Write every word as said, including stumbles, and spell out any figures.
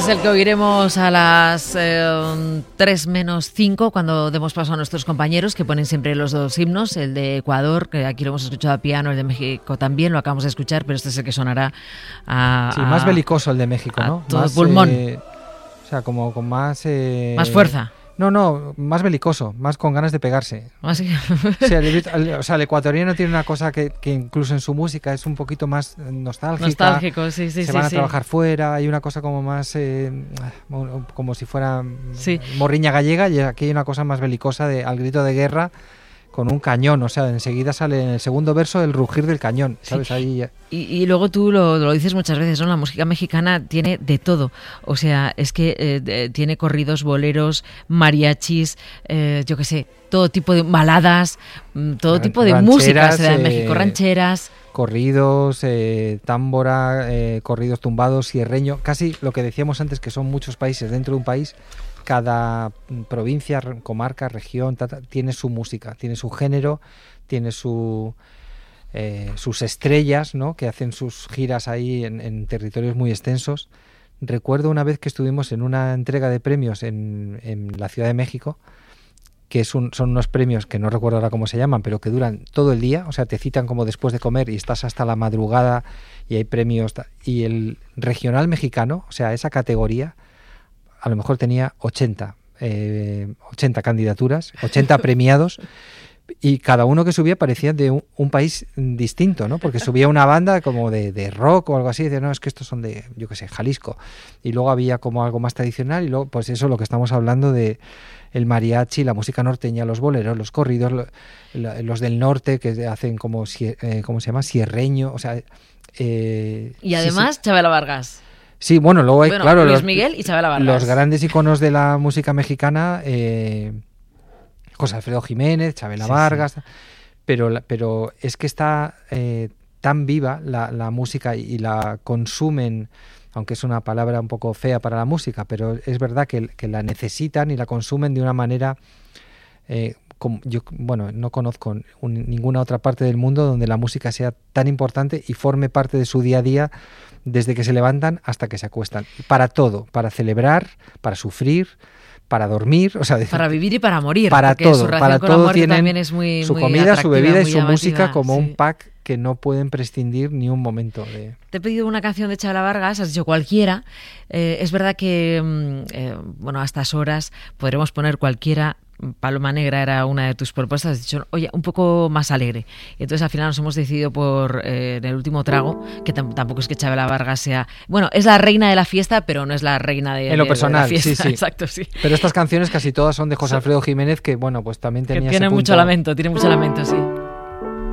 es el que oiremos a las eh, tres menos cinco, cuando demos paso a nuestros compañeros, que ponen siempre los dos himnos, el de Ecuador, que aquí lo hemos escuchado a piano, el de México también, lo acabamos de escuchar, pero este es el que sonará a... Sí, más belicoso el de México, ¿no? Todo más, pulmón. Eh, o sea, como con más... Eh, más fuerza. No, no, más belicoso, más con ganas de pegarse. Más... o, sea, el, el, o sea, el ecuatoriano tiene una cosa que, que incluso en su música es un poquito más nostálgica. Nostálgico, sí, sí, Se sí. van a sí. trabajar fuera, hay una cosa como más... Eh, como si fuera sí. morriña gallega, y aquí hay una cosa más belicosa de, al grito de guerra, con un cañón, o sea, enseguida sale en el segundo verso el rugir del cañón, ¿sabes? Sí. Ahí... Y, y luego tú lo, lo dices muchas veces, ¿no? La música mexicana tiene de todo, o sea, es que eh, de, tiene corridos, boleros, mariachis, eh, yo qué sé, todo tipo de baladas, todo tipo de música se da en México, eh, rancheras... Corridos, eh, támbora, eh, corridos tumbados, sierreño, casi lo que decíamos antes, que son muchos países dentro de un país. Cada provincia, comarca, región, tata, tiene su música, tiene su género, tiene su, eh, sus estrellas, ¿no? Que hacen sus giras ahí en, en territorios muy extensos. Recuerdo una vez que estuvimos en una entrega de premios en, en la Ciudad de México, que es un, son unos premios que no recuerdo ahora cómo se llaman, pero que duran todo el día, o sea, te citan como después de comer y estás hasta la madrugada y hay premios. Y el regional mexicano, o sea, esa categoría, a lo mejor tenía ochenta, eh, ochenta candidaturas, ochenta premiados, y cada uno que subía parecía de un, un país distinto, ¿no? Porque subía una banda como de, de rock o algo así, y decía, no, es que estos son de, yo qué sé, Jalisco. Y luego había como algo más tradicional, y luego, pues eso, lo que estamos hablando de el mariachi, la música norteña, los boleros, los corridos, los, los del norte, que hacen como, eh, ¿cómo se llama? Sierreño, o sea... Eh, y además, sí, sí. Chabela Vargas. Sí, bueno, luego hay, bueno, claro, Luis los, Miguel y Chabela Vargas. Los grandes iconos de la música mexicana, eh, José Alfredo Jiménez, Chabela sí, Vargas, sí. Pero, pero es que está eh, tan viva la, la música y la consumen, aunque es una palabra un poco fea para la música, pero es verdad que, que la necesitan y la consumen de una manera... Eh, como yo, bueno, no conozco un, ninguna otra parte del mundo donde la música sea tan importante y forme parte de su día a día desde que se levantan hasta que se acuestan. Para todo, para celebrar, para sufrir, para dormir, o sea, para vivir y para morir. Para todo, su para con todo la tienen también es muy, su muy comida, su bebida y su llamativa, música como sí. un pack que no pueden prescindir ni un momento de... Te he pedido una canción de Chabela Vargas, has dicho cualquiera. Eh, es verdad que, eh, bueno, a estas horas podremos poner cualquiera. Paloma Negra era una de tus propuestas, has dicho, oye, un poco más alegre. Y entonces al final nos hemos decidido por, eh, en el último trago, que t- tampoco es que Chabela Vargas sea... Bueno, es la reina de la fiesta, pero no es la reina de, en lo de, personal, de la fiesta. Sí, sí. Exacto, sí. Pero estas canciones casi todas son de José Alfredo Jiménez, que bueno, pues también tenía que tiene ese punto... mucho lamento, tiene mucho lamento, sí.